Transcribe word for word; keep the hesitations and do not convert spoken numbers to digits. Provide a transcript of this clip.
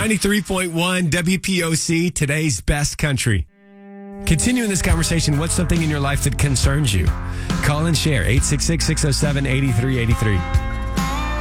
ninety-three point one W P O C, today's best country. Continuing this conversation, what's something in your life that concerns you? Call and share, eight six six, six oh seven, eight three eight three.